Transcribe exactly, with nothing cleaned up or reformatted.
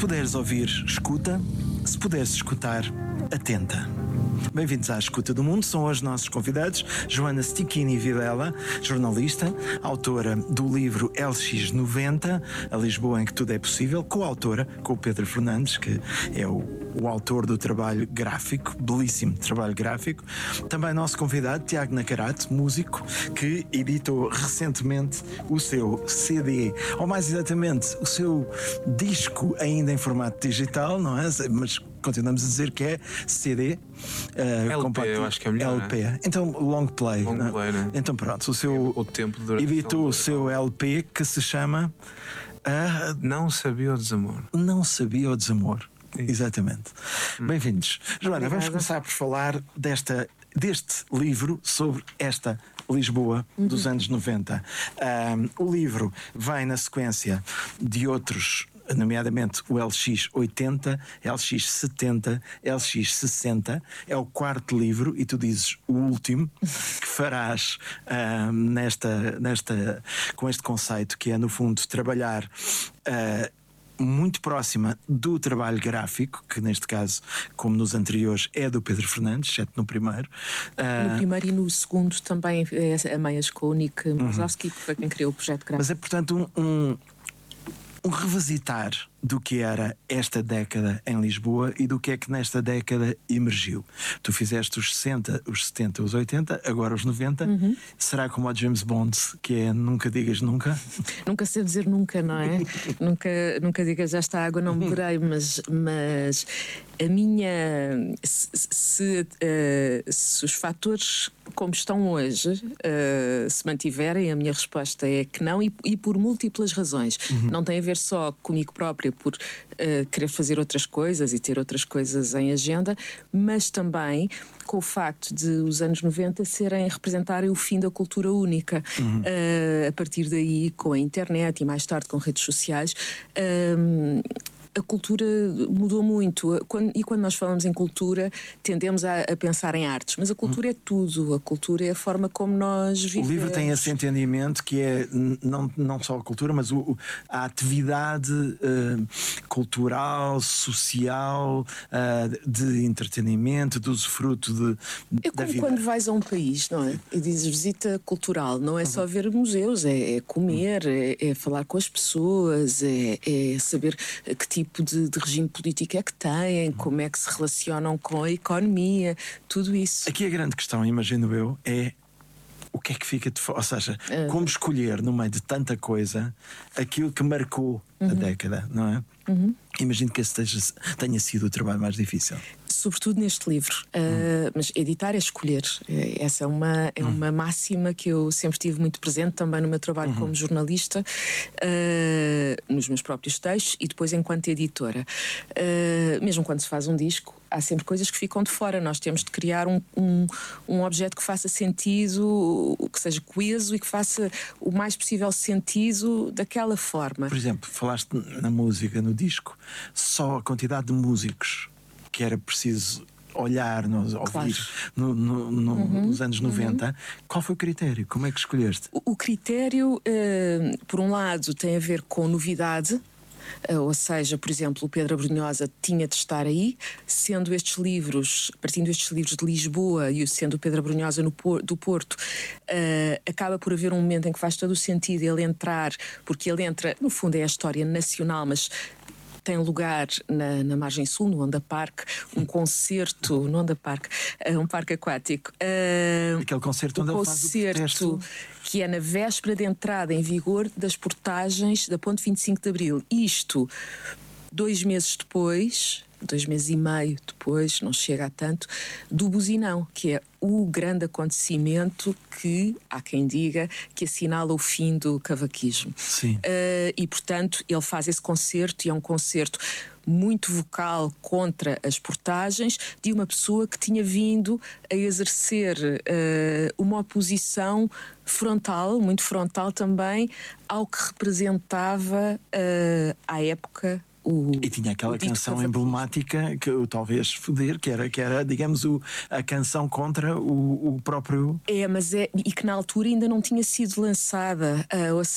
puderes ouvir, escuta. Se puderes escutar, atenta. Bem-vindos à Escuta do Mundo. São hoje nossos convidados Joana Stichini Vilela, jornalista, autora do livro L X noventa, A Lisboa em que Tudo é Possível, coautora com o Pedro Fernandes, que é o, o autor do trabalho gráfico, belíssimo trabalho gráfico. Também nosso convidado, Tiago Nacarato, músico, que editou recentemente o seu C D, ou mais exatamente, o seu disco ainda em formato digital, não é? Mas continuamos a dizer que é C D. Uh, L P, compacto, eu acho que é melhor. L P. Né? Então, long play. Long né? play, né? Então, pronto, o seu. O tempo de editou o seu L P que se chama. Uh, Não Sabia o Desamor. Não Sabia o Desamor. Isso. Exatamente. Hum. Bem-vindos. Joana, vamos começar por falar desta, deste livro sobre esta Lisboa uhum. dos anos noventa. Um, o livro vem na sequência de outros, nomeadamente o L X oitenta, L X setenta, L X sessenta. É o quarto livro e tu dizes o último que farás uh, nesta, nesta, com este conceito que é, no fundo, trabalhar uh, muito próxima do trabalho gráfico, que neste caso, como nos anteriores, é do Pedro Fernandes, exceto no primeiro. Uh... No primeiro e no segundo também é a Meias com o Nick Mozowski, uhum. que foi quem criou o projeto gráfico. Mas é, portanto, um... um um revisitar do que era esta década em Lisboa e do que é que nesta década emergiu. Tu fizeste os sessenta, os setenta, os oitenta, agora os noventa. Uhum. Será como o James Bond, que é nunca digas nunca? Nunca sei dizer nunca, não é? nunca, nunca digas esta água não beberei, mas, mas a minha... Se, se, uh, se os fatores como estão hoje uh, se mantiverem, a minha resposta é que não, e, e por múltiplas razões. Uhum. Não tem a ver só comigo própria por uh, querer fazer outras coisas e ter outras coisas em agenda, mas também com o facto de os anos noventa serem, representarem o fim da cultura única. Uhum. Uh, a partir daí, com a internet e mais tarde com redes sociais, uh, a cultura mudou muito. Quando, e quando nós falamos em cultura, tendemos a, a pensar em artes, mas a cultura hum. é tudo. A cultura é a forma como nós vivemos. O livro tem esse entendimento que é não, não só a cultura, mas o, a atividade uh, cultural, social, uh, de entretenimento, de usufruto de, é da vida. É como quando vais a um país, não é? E dizes visita cultural, não é só ver museus, é, é comer, é, é falar com as pessoas, é, é saber que tipo tipo de, de regime político é que têm, como é que se relacionam com a economia, tudo isso. Aqui a grande questão, imagino eu, é o que é que fica de fora, ou seja, uh. como escolher no meio de tanta coisa aquilo que marcou uhum. a década, não é? Uhum. Imagino que esse tenha, tenha sido o trabalho mais difícil. Sobretudo neste livro, uh, mas editar é escolher. Essa é uma, é uma máxima que eu sempre tive muito presente também no meu trabalho uhum. como jornalista, uh, nos meus próprios textos e depois enquanto editora. Uh, mesmo quando se faz um disco, há sempre coisas que ficam de fora. Nós temos de criar um, um, um objeto que faça sentido, que seja coeso e que faça o mais possível sentido daquela forma. Por exemplo, falaste na música, no disco, só a quantidade de músicos que era preciso olhar, nos, ouvir claro. no, no, no, uhum, nos anos noventa. Uhum. Qual foi o critério? Como é que escolheste? O, o critério, uh, por um lado, tem a ver com novidade. Uh, ou seja, por exemplo, o Pedro Abrunhosa tinha de estar aí, sendo estes livros, partindo estes livros de Lisboa e sendo o Pedro Abrunhosa no Por, do Porto, uh, acaba por haver um momento em que faz todo o sentido ele entrar, porque ele entra, no fundo é a história nacional, mas tem lugar na, na margem sul, no Onda Park, um concerto no Onda Park, um parque aquático. Uh, Aquele concerto onde um ele faz o concerto que é na véspera de entrada em vigor das portagens da Ponte vinte e cinco de Abril. Isto, dois meses depois, dois meses e meio depois, não chega a tanto, do Buzinão, que é o grande acontecimento que, há quem diga, que assinala o fim do cavaquismo. Sim. Uh, e, portanto, ele faz esse concerto e é um concerto muito vocal contra as portagens de uma pessoa que tinha vindo a exercer uh, uma oposição frontal, muito frontal também, ao que representava uh, à época o, e tinha aquela canção emblemática que eu talvez foder, que era, que era digamos, o, a canção contra o, o próprio... É, mas é, e que na altura ainda não tinha sido lançada, uh, ou seja,